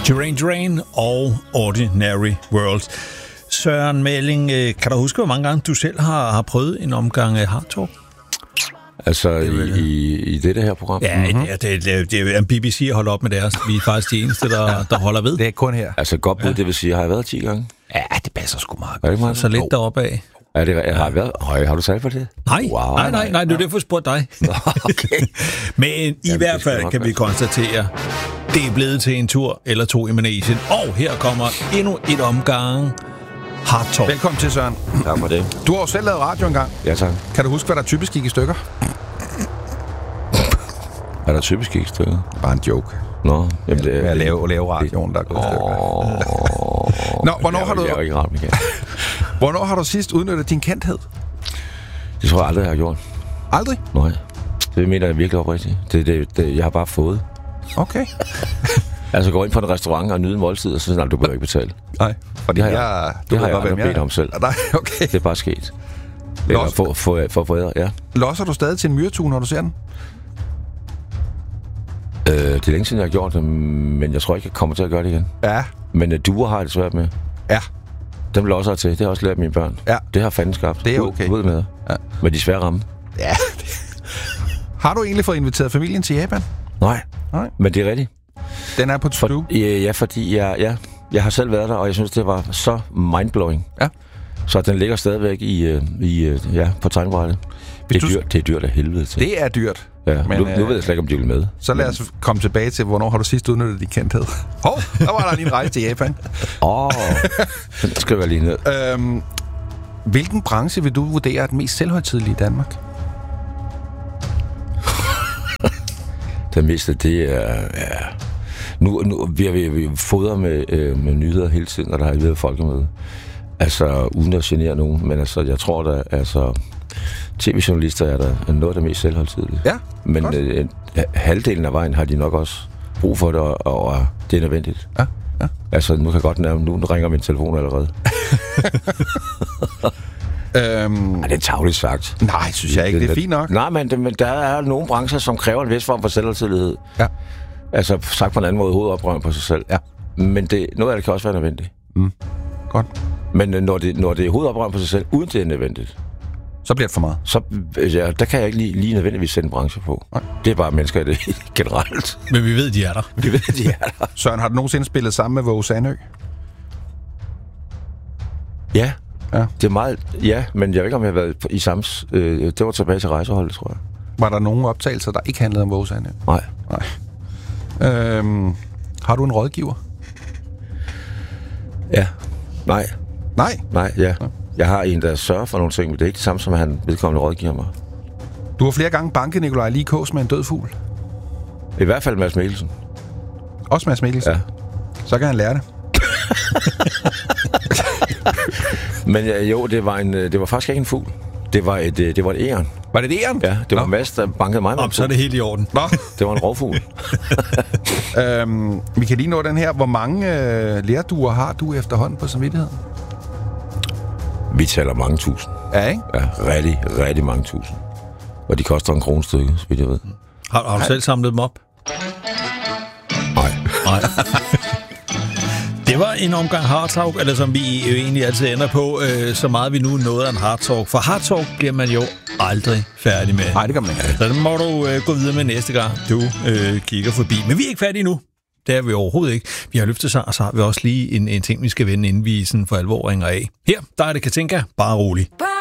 Duran Duran og Ordinary World. Søren Malling, kan du huske, hvor mange gange du selv har prøvet en omgang Hard Talk? Altså i dette her program? Ja, det er BBC holdt op med deres. Vi er faktisk de eneste, der holder ved. Det er kun her. Altså godt bud, det vil sige, har jeg været 10 gange? Ja, det passer sgu meget. Er det meget? Så lidt deroppe af. Ja, det har jeg været. Har du sagt for det? Nej, wow. nej, det er derfor, jeg spurgte dig. Okay. Men i hvert fald kan vi konstatere, det er blevet til en tur eller to i Manesien. Og her kommer endnu et omgang Hard Talk. Velkommen til, Søren. Tak for det. Du har jo selv lavet radio engang. Ja, tak. Kan du huske, hvad der typisk gik i stykker? Er der typisk ikke stykker? Bare en joke. Nå, jamen det er... At lave radioen, der er gået i stykker. Nå, hvornår har du sidst udnyttet din kendthed? Det tror jeg aldrig, jeg har gjort. Aldrig? Nej. Det mener jeg virkelig oprigtigt. Jeg har bare fået. Okay. Altså gå ind på en restaurant og nyde en måltid, og så du behøver ikke betale. Nej. Og det har jeg aldrig bedt om selv. Nej, okay. Det er bare sket. For forædre, ja. Losser du stadig til en myretue, når du ser den? Det er længe siden, jeg har gjort det, men jeg tror ikke, jeg kommer til at gøre det igen. Ja. Men duer har jeg det svært med. Ja. Dem losser jeg til. Det har også lært mine børn. Ja. Det har fanden skabt. Det er okay. Ud med. Ja. Med de svære ramme. Ja. Har du egentlig fået inviteret familien til Japan? Nej. Men det er rigtigt. Den er på to. Ja, fordi jeg har selv været der, og jeg synes, det var så mindblowing. Ja. Så den ligger stadigvæk på tegnbrættet. Det er dyrt af helvede til. Det er dyrt. Ja, men, nu ved jeg slet ikke, om de vil med. Så lad os komme tilbage til, hvornår har du sidst udnyttet din kendthed? Der var der lige en rejse til Japan. Den skriver jeg lige ned. Hvilken branche vil du vurdere er den mest selvhøjtidelige i Danmark? Den meste, det er... Ja. Nu vi fodrer med nyheder hele tiden, når der har været folkemøde. Altså, uden at genere nogen. Men altså, jeg tror, der altså... TV-journalister er der noget af det mest selvholdtidelige. Ja, men halvdelen af vejen har de nok også brug for det, og det er nødvendigt. Ja. Altså, nu kan jeg godt nu ringer min telefon allerede. Det er tarveligt sagt. Nej, synes jeg ikke. Det er fint nok. Nej, men der er nogle brancher, som kræver en vis form for selvholdtidelighed. Ja. Altså, sagt på en anden måde, hovedoprøven på sig selv. Ja. Men noget af det kan også være nødvendigt. Godt. Men når det er hovedoprøven på sig selv, uden det er nødvendigt, så bliver det for meget. Så der kan jeg ikke lige nødvendigvis sætte en branche på. Nej. Det er bare mennesker i det generelt. Men vi ved, de er der. Søren, har du nogensinde spillet sammen med Våge Sandø? Ja. Det er meget... Ja, men jeg ved ikke, om jeg har været i samme... det var tilbage til rejseholdet, tror jeg. Var der nogle optagelser, der ikke handlede om Våge Sandø? Nej. Har du en rådgiver? Ja. Nej, ja. Jeg har en, der sørger for nogle ting, men det er ikke det samme, som han vedkommende rådgiver mig. Du har flere gange banket Nikolaj Lie Kaas med en død fugl. I hvert fald Mads Mikkelsen. Også Mads Mikkelsen? Ja. Så kan han lære det. Men det var faktisk ikke en fugl. Det var et egern. Var det et egern? Ja, det var Mads, der bankede mig med. Så er det helt i orden. Nå. Det var en rovfugl. Vi kan lige nå den her. Hvor mange lerduer har du efterhånden på samvittigheden? Vi taler mange tusind. Ja, ikke? Ja, rigtig, rigtig mange tusind. Og de koster en kronestykke, så vidt jeg ved. Har du selv samlet dem op? Nej. Det var en omgang Hard Talk, eller som vi jo egentlig altid ender på, så meget vi nu nåede af en Hard Talk. For Hard Talk bliver man jo aldrig færdig med. Nej, det kan man ikke. Så det må du gå videre med næste gang, du kigger forbi. Men vi er ikke færdige nu. Det er vi overhovedet ikke. Vi har løftet sig, og så har vi også lige en ting, vi skal vende, inden vi sådan for alvor ringer af. Her, der er det Katinka. Bare rolig.